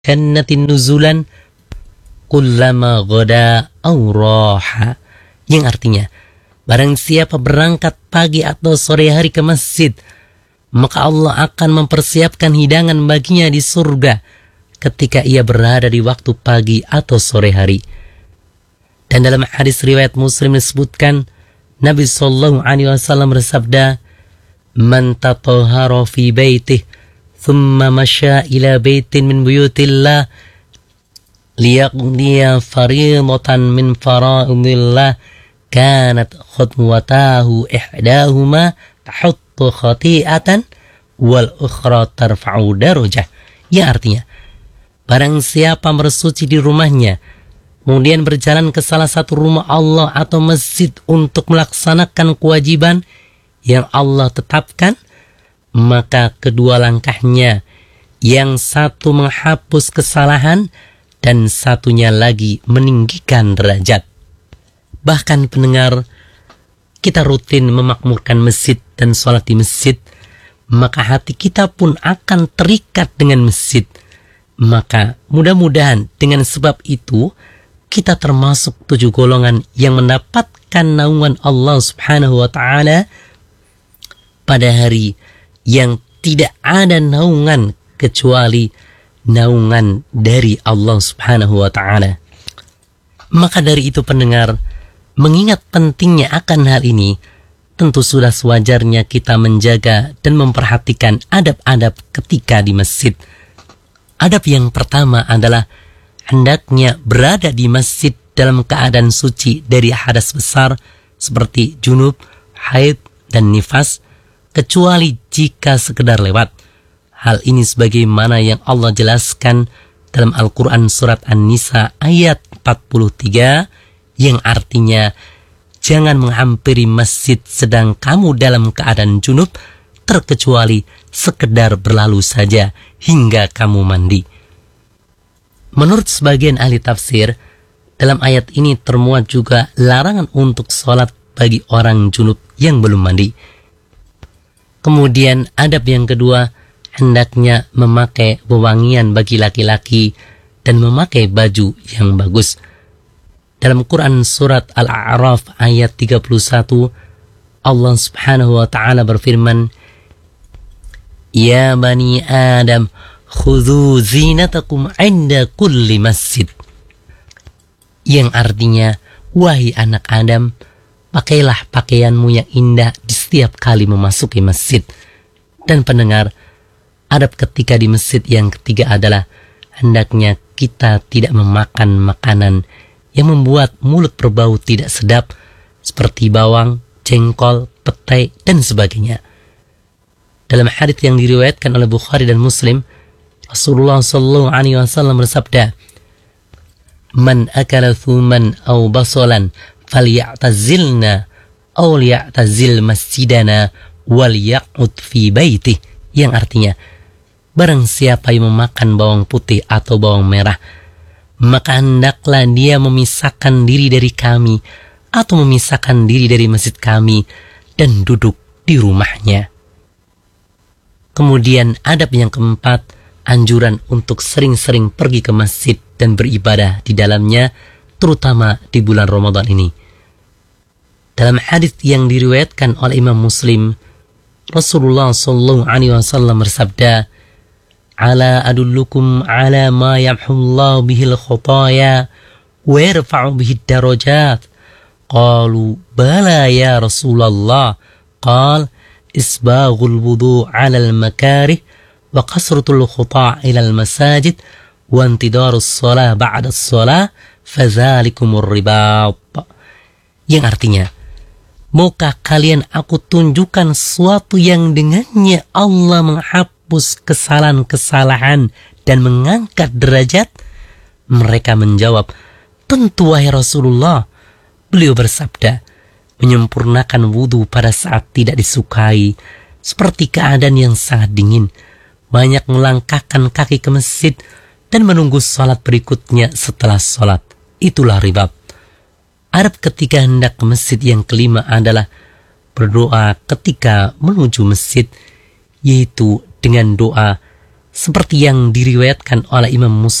jannatin nuzulan kullama ghada aw raha, yang artinya barang siapa berangkat pagi atau sore hari ke masjid, maka Allah akan mempersiapkan hidangan baginya di surga ketika ia berada di waktu pagi atau sore hari. Dan dalam hadis riwayat Muslim disebutkan, Nabi sallallahu alaihi wasallam bersabda, "Man tatahhara fi baitihi thumma masya ila baitin min buyutillah liyaqdiya fariidatan min faraidillah kanat khutwatahu ihdahuma tahuttu khati'atan wal ukhra tarfa'u darajah." Ya, artinya barang siapa bersuci di rumahnya kemudian berjalan ke salah satu rumah Allah atau masjid untuk melaksanakan kewajiban yang Allah tetapkan, maka kedua langkahnya, yang satu menghapus kesalahan dan satunya lagi meninggikan derajat. Bahkan pendengar, kita rutin memakmurkan masjid dan sholat di masjid, maka hati kita pun akan terikat dengan masjid. Maka mudah-mudahan dengan sebab itu kita termasuk 7 golongan yang mendapatkan naungan Allah Subhanahu wa ta'ala pada hari yang tidak ada naungan kecuali naungan dari Allah Subhanahu wa ta'ala. Maka dari itu pendengar, mengingat pentingnya akan hal ini, tentu sudah sewajarnya kita menjaga dan memperhatikan adab-adab ketika di masjid. Adab yang pertama adalah hendaknya berada di masjid dalam keadaan suci dari hadas besar seperti junub, haid, dan nifas, kecuali jika sekedar lewat. Hal ini sebagaimana yang Allah jelaskan dalam Al-Quran surat An-Nisa ayat 43, yang artinya, jangan menghampiri masjid sedang kamu dalam keadaan junub, terkecuali sekedar berlalu saja hingga kamu mandi. Menurut sebagian ahli tafsir, dalam ayat ini termuat juga larangan untuk sholat bagi orang junub yang belum mandi. Kemudian adab yang kedua, hendaknya memakai wewangian bagi laki-laki dan memakai baju yang bagus. Dalam Quran surat Al-A'raf ayat 31, Allah Subhanahu wa ta'ala berfirman, "Ya bani Adam, khudhu zinatakum 'inda kulli masjid." Yang artinya, wahai anak Adam, pakailah pakaianmu yang indah di setiap kali memasuki masjid. Dan pendengar, adab ketika di masjid yang ketiga adalah hendaknya kita tidak memakan makanan yang membuat mulut berbau tidak sedap seperti bawang, jengkol, petai, dan sebagainya. Dalam hadits yang diriwayatkan oleh Bukhari dan Muslim, Rasulullah sallallahu alaihi wasallam bersabda, "Man akala thuman aw basalan falyatazilna aw liyatazil masjidana wal yaqud fi baitih." Yang artinya, barang siapa yang memakan bawang putih atau bawang merah, maka hendaklah dia memisahkan diri dari kami atau memisahkan diri dari masjid kami dan duduk di rumahnya. Kemudian adab yang keempat, anjuran untuk sering-sering pergi ke masjid dan beribadah di dalamnya, terutama di bulan Ramadan ini. Dalam hadis yang diriwayatkan oleh Imam Muslim, Rasulullah sallallahu alaihi wasallam bersabda, "Ala adullukum ala ma yamhullahu bihil khotaya wa yarfa'u bihid darajat." Qalu, "Bala ya Rasulullah." Qal, "Isbaghul wudu' 'ala al-makarih wa qasratul khuta' ila al-masajid wa intidarus shalah ba'da as-shalah fadzalikumur ribat." Yang artinya, maukah kalian aku tunjukkan sesuatu yang dengannya Allah menghapus kesalahan-kesalahan dan mengangkat derajat? Mereka menjawab, "Tentu wahai Rasulullah." Beliau bersabda, menyempurnakan wudu pada saat tidak disukai, seperti keadaan yang sangat dingin, banyak melangkahkan kaki ke masjid dan menunggu sholat berikutnya setelah sholat. Itulah ribat. Adab ketika hendak ke masjid yang kelima adalah berdoa ketika menuju masjid, yaitu dengan doa seperti yang diriwayatkan oleh Imam Muslim